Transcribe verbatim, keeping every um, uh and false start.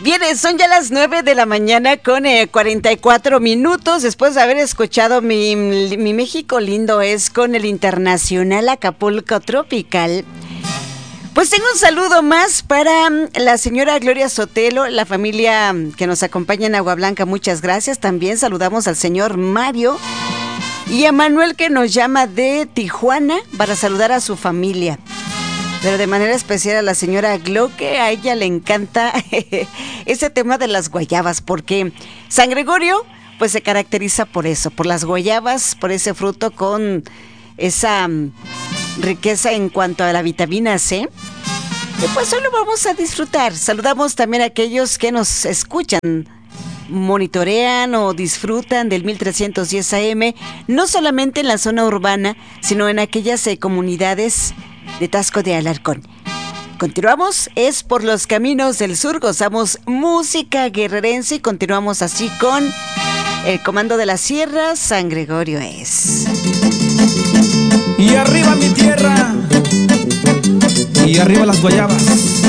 Bien, son ya las nueve de la mañana con eh, cuarenta y cuatro minutos. Después de haber escuchado mi, mi México lindo es con el Internacional Acapulco Tropical. Pues tengo un saludo más para la señora Gloria Sotelo, la familia que nos acompaña en Agua Blanca. Muchas gracias. También saludamos al señor Mario y a Manuel, que nos llama de Tijuana para saludar a su familia. Pero de manera especial a la señora Glo, que a ella le encanta ese tema de las guayabas, porque San Gregorio pues se caracteriza por eso, por las guayabas, por ese fruto con esa um, riqueza en cuanto a la vitamina C. Y pues hoy lo vamos a disfrutar. Saludamos también a aquellos que nos escuchan, monitorean o disfrutan del mil trescientos diez A M, no solamente en la zona urbana, sino en aquellas eh, comunidades de Taxco de Alarcón. Continuamos, es por los caminos del sur, gozamos música guerrerense y continuamos así con el Comando de la Sierra, San Gregorio es. Y arriba mi tierra, y arriba las guayabas.